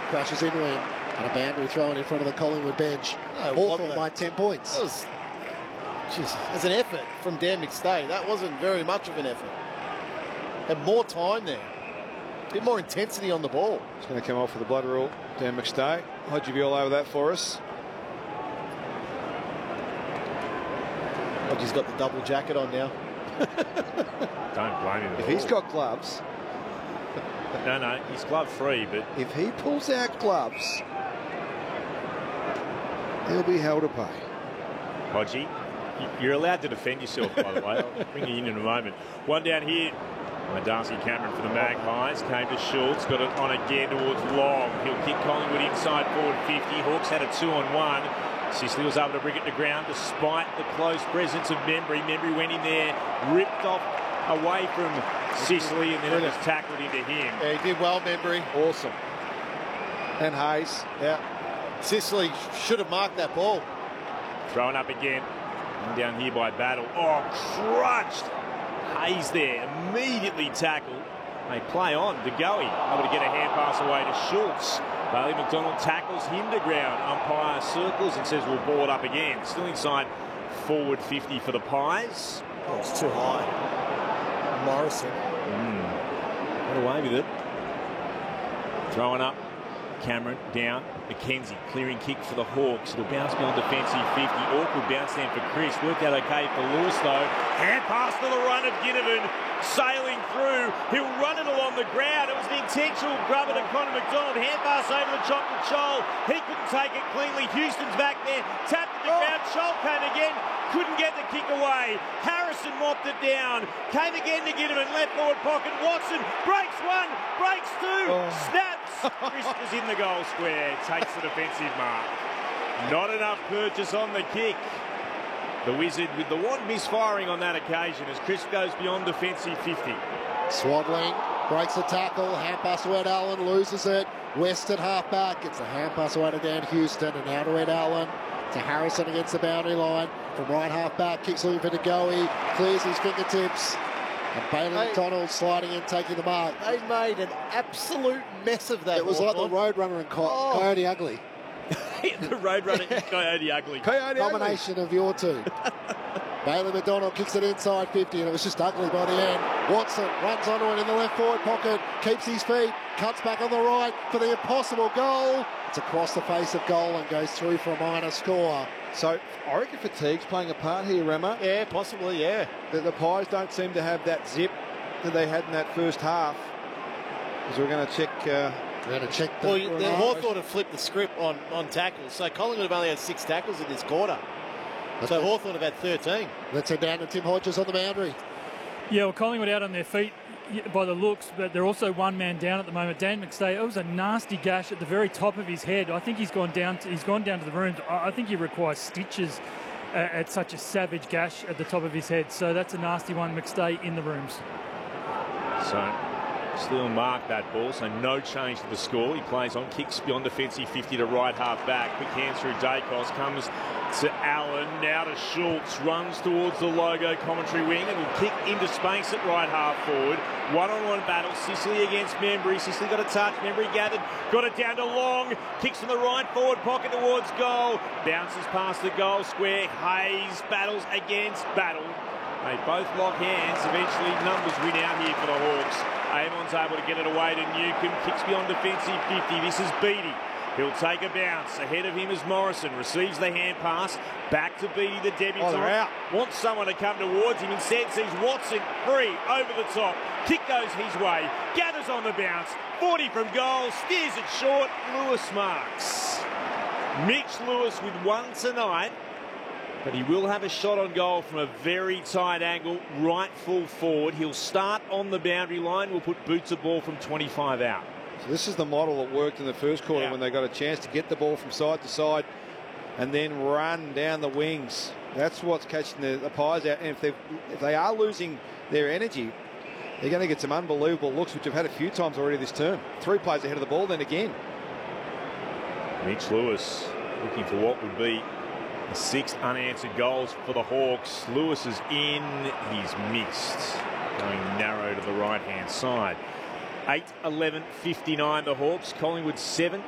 crashes into him, and a boundary thrown in front of the Collingwood bench. Hawthorn by 10 points. That was, as an effort from Dan McStay, that wasn't very much of an effort. Had more time there. A bit more intensity on the ball. It's going to come off with the blood rule. Dan McStay. Hodgie be all over that for us. Hodgie's got the double jacket on now. Don't blame him. If he's got gloves. No, he's glove free, but if he pulls out gloves, he'll be held to pay. Hodgie, you're allowed to defend yourself, by the way. I'll bring you in a moment. One down here. Darcy Cameron for the Magpies. Came to Schultz. Got it on again towards Long. He'll kick Collingwood inside forward 50. Hawks had a 2-on-1. Sicily was able to bring it to ground despite the close presence of Membry. Membry went in there, ripped off away from Sicily, and then it was tackled into him. Yeah, he did well, Membry. Awesome. And Hayes. Yeah. Sicily should have marked that ball. Thrown up again. And down here by Battle. Oh, crushed. Hayes there, immediately tackled. They play on. De Goey able to get a hand pass away to Schultz. Bailey McDonald tackles him to ground. Umpire circles and says we'll ball it up again. Still inside forward 50 for the Pies. Oh, it's too high. Morrison. Got away with it. Throwing up. Cameron down. McKenzie clearing kick for the Hawks. It'll bounce beyond defensive 50. Awkward bounce down for Chris. Worked out okay for Lewis though. Hand pass to the run of Ginnivan. Sailing through. He'll run it along the ground. It was an intentional grubber to Connor McDonald. Hand pass over the top to Chol. He couldn't take it cleanly. Houston's back there. Tapped it to ground. Chol came again. Couldn't get the kick away. Harrison mopped it down. Came again to Ginnivan. Left forward pocket. Watson breaks one. Breaks two. Snaps. Chris was in the goal square. Takes the defensive mark. Not enough purchase on the kick. The Wizard with the one misfiring on that occasion as Chris goes beyond defensive 50. Swaddling breaks the tackle. Hand pass to Ed Allen. Loses it. West at half back. It's a hand pass away to Dan Houston. And now to Ed Allen. To Harrison against the boundary line. From right half back. Kicks looking for De Goey. Clears his fingertips. And Bailey McDonald sliding in, taking the mark. They made an absolute mess of that. It was like the Roadrunner and Coyote Ugly. The Roadrunner and Coyote Ugly. Combination of your two. Bailey McDonald kicks it inside 50, and it was just ugly by the end. Watson runs onto it in the left forward pocket, keeps his feet, cuts back on the right for the impossible goal. It's across the face of goal and goes through for a minor score. So I reckon fatigue's playing a part here, Rema. Yeah, possibly, yeah. The Pies don't seem to have that zip that they had in that first half. Because we're going to check... the Hawthorn have flipped the script on tackles. So Collingwood have only had 6 tackles in this quarter. So Hawthorn have had 13. Let's head down to Tim Hodges on the boundary. Yeah, well, Collingwood out on their feet by the looks, but they're also one man down at the moment. Dan McStay, it was a nasty gash at the very top of his head. I think he's gone down to the rooms. I think he requires stitches at such a savage gash at the top of his head. So that's a nasty one. McStay in the rooms. So Steele marked that ball, so no change to the score. He plays on, kicks beyond defensive 50 to right half back. Quick hands through Dacos, comes to Allen, now to Schultz, runs towards the logo commentary wing and will kick into space at right half forward. One-on-one battle, Sicily against Membry. Sicily got a touch, Membry gathered, got it down to Long, kicks from the right forward pocket towards goal, bounces past the goal square. Hayes battles against Battle. They both lock hands, eventually numbers win out here for the Hawks. Amon's able to get it away to Newcomb, kicks beyond defensive 50. This is Beattie. He'll take a bounce. Ahead of him is Morrison. Receives the hand pass. Back to Beattie, the debutant. Wants someone to come towards him. Instead sees Watson free over the top. Kick goes his way. Gathers on the bounce. 40 from goal. Steers it short. Lewis marks. Mitch Lewis with one tonight. But he will have a shot on goal from a very tight angle, right full forward. He'll start on the boundary line. We'll put boots of ball from 25 out. So this is the model that worked in the first quarter when they got a chance to get the ball from side to side and then run down the wings. That's what's catching the Pies out. And if they are losing their energy, they're going to get some unbelievable looks, which I've had a few times already this term. 3 plays ahead of the ball, then again. Mitch Lewis looking for what would be 6 unanswered goals for the Hawks. Lewis is in. He's missed. Going narrow to the right-hand side. 8-11-59 the Hawks. Collingwood 7.